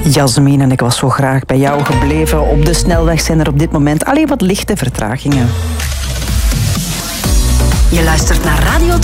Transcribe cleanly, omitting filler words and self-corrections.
Jasmin, en ik was zo graag bij jou gebleven. Op de snelweg zijn er op dit moment alleen wat lichte vertragingen. Je luistert naar Radio 2.